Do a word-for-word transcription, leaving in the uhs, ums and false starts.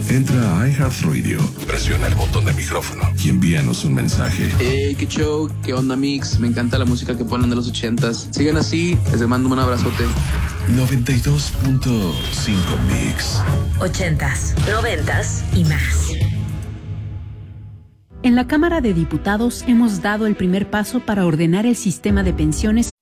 Entra a iHeartRadio, presiona el botón de micrófono y envíanos un mensaje. Hey, qué show, qué onda, Mix. Me encanta la música que ponen de los ochentas. Sigan así, les mando un abrazote. noventa y dos punto cinco Mix. Ochentas, noventas y más. En la Cámara de Diputados hemos dado el primer paso para ordenar el sistema de pensiones